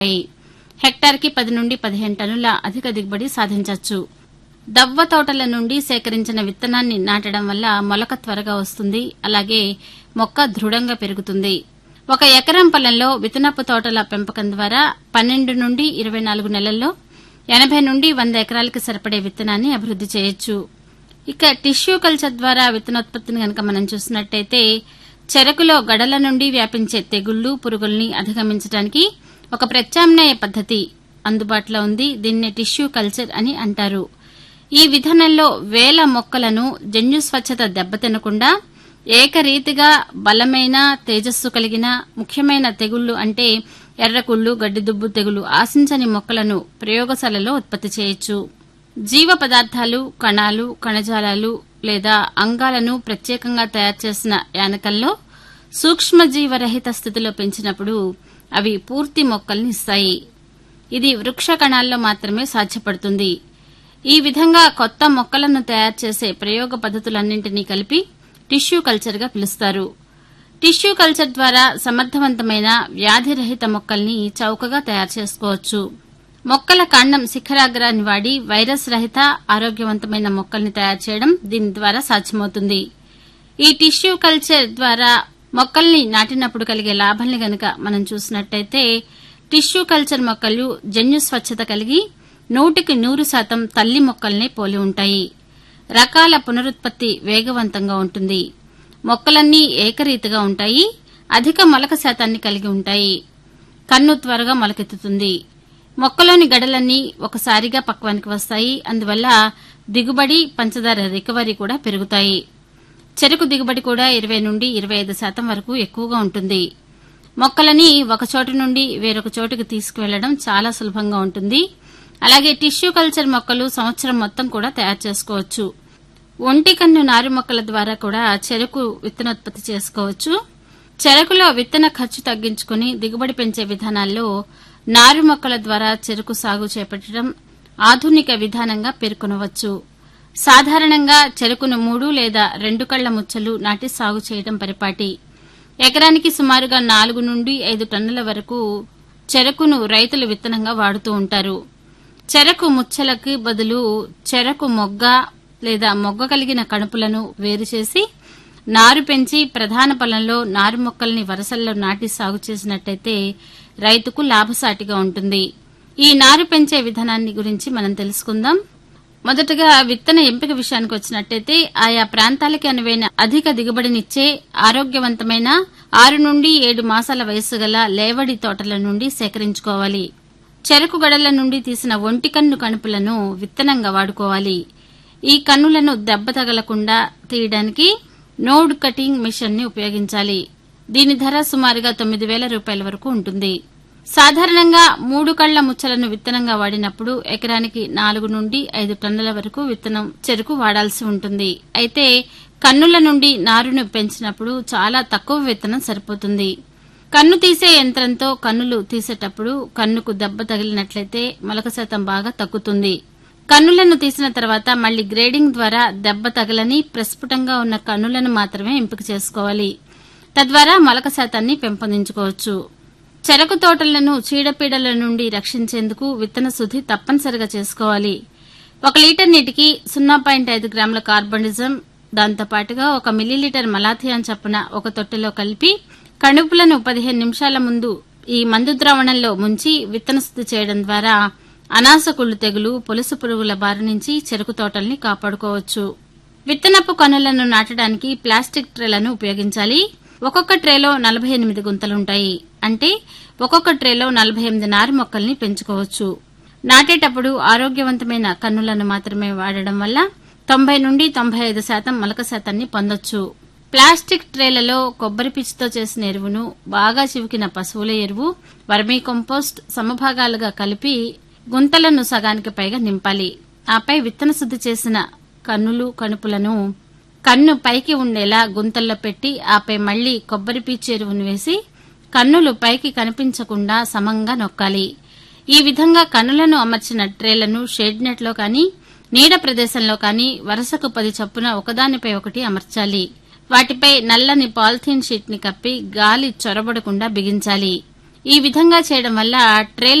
హెక్టార్కి 10 నుండి 15 టన్నుల అధిక దిగుబడి సాధించవచ్చు. దవ్వ తోటల నుండి సేకరించిన విత్తనాన్ని నాటడం వల్ల మొలక త్వరగా వస్తుంది. అలాగే మొక్క దృఢంగా పెరుగుతుంది. 1 ఎకరం పొలంలో విత్తనపు తోటల పెంపకం ద్వారా 12 నుండి 24 నెలల్లో 80 నుండి 100 ఎకరాలకి సరిపడే విత్తనాన్ని అభివృద్ది చేయొచ్చు. ఇక టిష్యూ కల్చర్ ద్వారా విత్తనోత్పత్తిని గనక మనం చూసినట్టయితే చెరకులో గడల నుండి వ్యాపించే తెగుళ్లు, పురుగుల్ని అధిగమించడానికి ఒక ప్రత్యామ్నాయ పద్దతి అందుబాటులో ఉంది. దీన్నే టిష్యూ కల్చర్ అని అంటారు. ఈ విధానంలో వేల మొక్కలను జన్యు స్వచ్ఛత దెబ్బతినకుండా ఏకరీతిగా బలమైన, తేజస్సు కలిగిన ముఖ్యమైన తెగుళ్లు అంటే ఎర్రకుళ్ళు, గడ్డిదుబ్బు తెగులు ఆశించని మొక్కలను ప్రయోగశాలలో ఉత్పత్తి చేయొచ్చు. జీవ పదార్థాలు, కణాలు, కణజాలాలు లేదా అంగాలను ప్రత్యేకంగా తయారు చేసిన యానకంలో సూక్ష్మజీవరహిత స్థితిలో పెంచినప్పుడు అవి పూర్తి మొక్కల్ని ఇస్తాయి. ఇది వృక్ష కణాల్లో మాత్రమే సాధ్యపడుతుంది. ఈ విధంగా కొత్త మొక్కలను తయారు చేసే ప్రయోగ పద్దతులన్నింటినీ కలిపి టిష్యూ కల్చర్ గా పిలుస్తారు. టిష్యూ కల్చర్ ద్వారా సమర్థవంతమైన వ్యాధిరహిత మొక్కల్ని చౌకగా తయారు చేసుకోవచ్చు. మొక్కల కాండం శిఖరాగ్రాన్ని వాడి వైరస్ రహిత ఆరోగ్యవంతమైన మొక్కల్ని తయారు చేయడం దీని ద్వారా సాధ్యమవుతుంది. ఈ టిష్యూ కల్చర్ ద్వారా మొక్కల్ని నాటినప్పుడు కలిగే లాభాల్ని గనక మనం చూసినట్టయితే టిష్యూ కల్చర్ మొక్కలు జన్యు స్వచ్ఛత కలిగి 100% తల్లి మొక్కల్నే పోలి ఉంటాయి. రకాల పునరుత్పత్తి వేగవంతంగా ఉంటుంది. మొక్కలన్నీ ఏకరీతిగా ఉంటాయి. అధిక మొలక శాతాన్ని కలిగి ఉంటాయి. కన్ను త్వరగా మొలకెత్తుతుంది. మొక్కలోని గడలన్నీ ఒకసారిగా పక్వానికి వస్తాయి. అందువల్ల దిగుబడి, పంచదార రికవరీ కూడా పెరుగుతాయి. చెరకు దిగుబడి కూడా 20 నుండి 25% వరకు ఎక్కువగా ఉంటుంది. మొక్కలని ఒక చోటు నుండి వేరొక చోటుకి తీసుకువెళ్లడం చాలా సులభంగా ఉంటుంది. అలాగే టిష్యూ కల్చర్ మొక్కలు సంవత్సరం మొత్తం కూడా తయారు చేసుకోవచ్చు. ఒంటి కన్ను నారు మొక్కల ద్వారా కూడా చెరకు విత్తనోత్పత్తి చేసుకోవచ్చు. చెరకులో విత్తన ఖర్చు తగ్గించుకుని దిగుబడి పెంచే విధానాల్లో నారు మొక్కల ద్వారా చెరకు సాగు చేపట్టడం ఆధునిక విధానంగా పేర్కొనవచ్చు. సాధారణంగా చెరకును 3 లేదా 2 కళ్ల ముచ్చలు నాటి సాగు చేయడం పరిపాటి. ఎకరానికి సుమారుగా 4 నుండి 5 టన్నుల వరకు చెరకును రైతులు విత్తనంగా వాడుతూ ఉంటారు. చెరకు ముచ్చలకి బదులు చెరకు మొగ్గ లేదా మొగ్గ కలిగిన కణుపులను వేరు చేసి నారు పెంచి ప్రధాన పొలంలో నారు మొక్కల్ని వరసల్లో నాటి సాగు చేసినట్టయితే రైతుకు లాభసాటిగా ఉంటుంది. ఈ నారు పెంచే విధానాన్ని గురించి మనం తెలుసుకుందాం. మొదటగా విత్తన ఎంపిక విషయానికి వచ్చినట్టయితే ఆయా ప్రాంతాలకి అనువైన అధిక దిగుబడినిచ్చే ఆరోగ్యవంతమైన 6 నుండి 7 మాసాల వయస్సు గల లేవడి తోటల నుండి సేకరించుకోవాలి. చెరకు గడల నుండి తీసిన ఒంటి కన్ను కణుపులను విత్తనంగా వాడుకోవాలి. ఈ కన్నులను దెబ్బ తగలకుండా తీయడానికి నోడ్ కటింగ్ మిషన్ ని ఉపయోగించాలి. దీని ధర సుమారుగా 9,000 రూపాయల వరకు ఉంటుంది. సాధారణంగా 3 కళ్ల ముచ్చలను విత్తనంగా వాడినప్పుడు ఎకరానికి 4 నుండి 5 టన్నుల వరకు విత్తనం చెరకు వాడాల్సి ఉంటుంది. అయితే కన్నుల నుండి నారును పెంచినప్పుడు చాలా తక్కువ విత్తనం సరిపోతుంది. కన్ను తీసే యంత్రంతో కన్నులు తీసేటప్పుడు కన్నుకు దెబ్బ తగిలినట్లయితే మొలక శాతం బాగా తగ్గుతుంది. కన్నులను తీసిన తర్వాత మళ్లీ గ్రేడింగ్ ద్వారా దెబ్బ తగలని ప్రస్ఫుటంగా ఉన్న కన్నులను మాత్రమే ఎంపిక చేసుకోవాలి. తద్వారా మొలక శాతాన్ని పెంపొందించుకోవచ్చు. చెరకు తోటలను చీడపీడల నుండి రక్షించేందుకు విత్తన శుద్ధి తప్పనిసరిగా చేసుకోవాలి. 1 లీటర్ నీటికి 0.5 గ్రాముల కార్బనిజం, దాంతోపాటుగా 1 మిల్లీలీటర్ మలాథియాన్ చప్పున ఒక తొట్టెలో కలిపి కణుపులను 15 నిమిషాల ముందు ఈ మందు ద్రావణంలో ముంచి విత్తన శుద్ధి చేయడం ద్వారా అనాస కుళ్ళు తెగులు, పొలుసు పురుగుల బారి నుంచి చెరకు తోటల్ని కాపాడుకోవచ్చు. విత్తనపు కన్నులను నాటడానికి ప్లాస్టిక్ ట్రేలను ఉపయోగించాలి. ఒక్కొక్క ట్రేలో 48 గుంతలుంటాయి. అంటే ఒక్కొక్క ట్రేలో 48 నారు మొక్కల్ని పెంచుకోవచ్చు. నాటేటప్పుడు ఆరోగ్యవంతమైన కన్నులను మాత్రమే వాడడం వల్ల 90 నుండి 95% మొలక శాతాన్ని పొందొచ్చు. ప్లాస్టిక్ ట్రేలలో కొబ్బరి పీచుతో చేసిన ఎరువును, బాగా చివికిన పశువుల ఎరువు, వర్మీ కంపోస్ట్ సమభాగాలుగా కలిపి గుంతలను సగానికి పైగా నింపాలి. ఆపై విత్తన శుద్ధి చేసిన కన్నులు, కణుపులను కన్ను పైకి ఉండేలా గుంతల్లో పెట్టి ఆపై మళ్లీ కొబ్బరి పీచు ఎరువును వేసి కన్నులు పైకి కనిపించకుండా సమంగా నొక్కాలి. ఈ విధంగా కన్నులను అమర్చిన ట్రేలను షేడ్ నెట్ లో కానీ నీడ ప్రదేశంలో కానీ వరుసకు 10 చొప్పున ఒకదానిపై ఒకటి అమర్చాలి. వాటిపై నల్లని పాలిథీన్ షీట్ ని కప్పి గాలి చొరబడకుండా బిగించాలి. ఈ విధంగా చేయడం వల్ల ట్రేల్